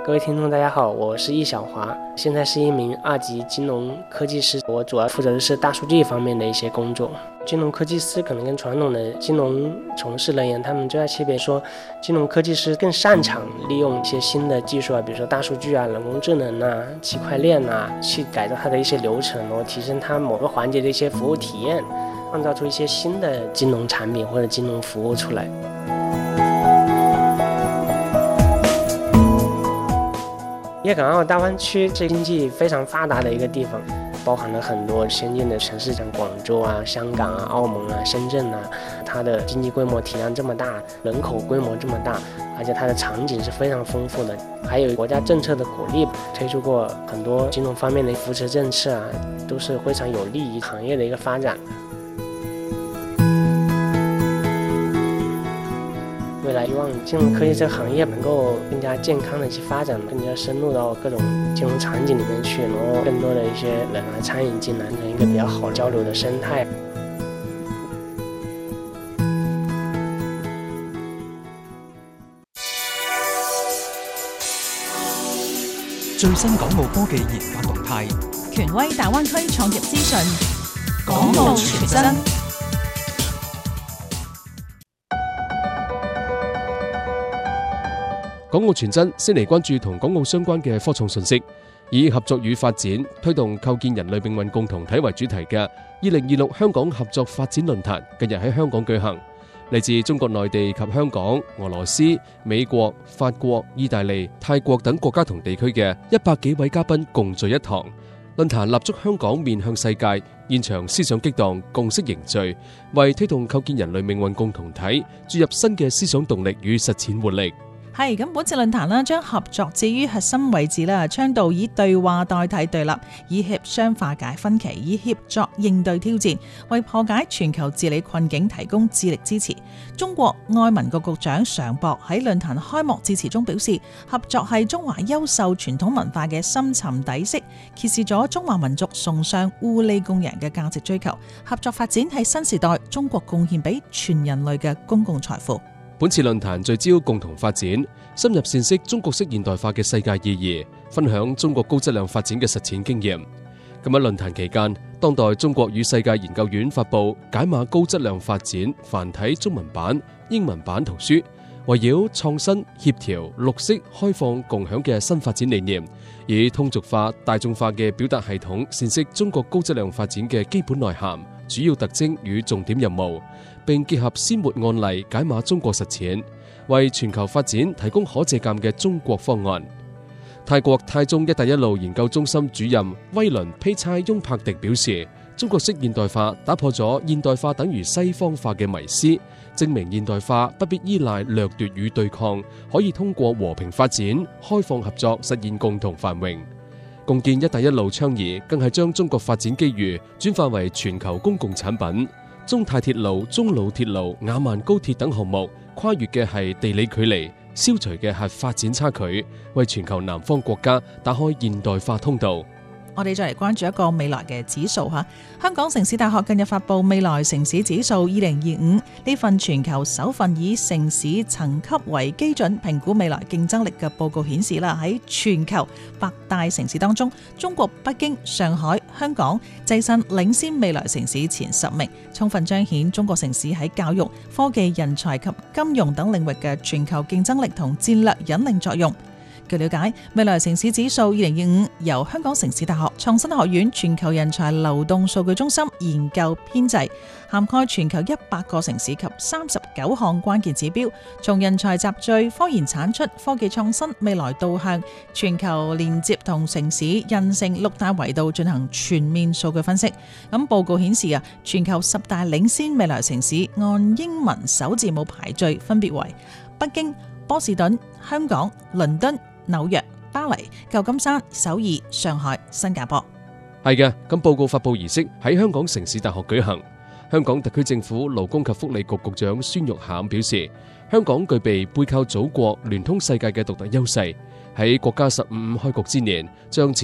各位听众大家好，我是易小华，现在是一名2级金融科技师，我主要负责的是大数据方面的一些工作。金融科技师可能跟传统的金融从事人员他们最大区别说，金融科技师更擅长利用一些新的技术啊，比如说大数据啊、人工智能啊、区块链啊，去改造它的一些流程，然后提升它某个环节的一些服务体验，创造出一些新的金融产品或者金融服务出来。粤港澳大湾区是经济非常发达的一个地方，包含了很多先进的城市，像广州啊、香港啊、澳门啊、深圳啊，它的经济规模体量这么大，人口规模这么大，而且它的场景是非常丰富的，还有国家政策的鼓励，推出过很多金融方面的扶持政策啊，都是非常有利于行业的一个发展。未来希望金融科技这个行业能够更加健康的去发展，更加深入到各种金融场景里面去，然后更多的一些人来参与进来，成一个比较好交流的生態。 最新港澳科技研發動態， 權威大灣區創業資訊， 港澳全真。 港澳全真先嚟關注同港澳相關嘅科創信息，以合作與發展推動構建人類命運共同體為主題嘅2026香港合作發展論壇近日喺香港舉行。嚟自中國內地及香港、俄羅斯、美國、法國、意大利、泰國等國家同地區嘅100幾位嘉賓共聚一堂。論壇立足香港面向世界，現場思想激盪，共識凝聚，為推動構建人類命運共同體注入新嘅思想動力與實踐活力。 係咁，本次論壇啦，將合作置於核心位置啦，倡導以對話代替對立，以協商化解分歧，以協作應對挑戰，為破解全球治理困境提供致力支持。中國愛民局局長常博喺論壇開幕致辭中表示，合作係中華優秀傳統文化嘅深沉底色，揭示咗中華民族崇尚互利共贏嘅價值追求。合作發展係新時代中國貢獻俾全人類嘅公共財富。 本次論壇聚焦共同發展，深入辨識中國式現代化嘅世界意義，分享中國高質量發展嘅實踐經驗。咁喺論壇期間，當代中國與世界研究院發布解碼高質量發展繁體中文版、英文版圖書，圍繞創新、協調、綠色、開放、共享嘅新發展理念，以通俗化、大眾化嘅表達系統闡釋中國高質量發展嘅基本內涵、主要特徵與重點任務，並結合鮮活案例解碼中國實踐，為全球發展提供可借鑑嘅中國方案。泰國泰中一帶一路研究中心主任威倫披差翁柏迪表示，中國式現代化打破咗現代化等於西方化嘅迷思，證明現代化不必依賴掠奪與對抗，可以通過和平發展、開放合作實現共同繁榮。共建一帶一路倡議更係將中國發展機遇轉化為全球公共產品。中泰鐵路、中老鐵路、雅萬高鐵等項目跨越嘅係地理距離，消除嘅係發展差距，為全球南方國家打開現代化通道。 我哋再嚟關注一個未來嘅指數嚇。香港城市大學近日發布未來城市指數2025，呢份全球首份以城市層級為基準評估未來競爭力嘅報告顯示啦，喺全球100大城市當中，中國北京、上海、香港躋身領先未來城市前10名，充分彰顯中國城市喺教育、科技、人才及金融等領域嘅全球競爭力同戰略引領作用。據了解，未來城市指數2025由香港城市大學創新學院全球人才流動數據中心研究編製，涵蓋全球100個城市及39項關鍵指標，從人才集聚、科研產出、科技創新、未來導向、全球連接同城市韌性6大維度進行全面數據分析。咁報告顯示全球10大領先未來城市按英文首字母排序，分別為北京、波士頓、香港、倫敦、紐約、巴黎、舊金山、首爾、上海、新加坡。 係嘅，咁報告發佈儀式喺香港城市大學舉行。香港特區政府勞工及福利局局長孫玉菡表示，香港具備背靠祖國、聯通世界嘅獨特優勢，喺國家15開國之年將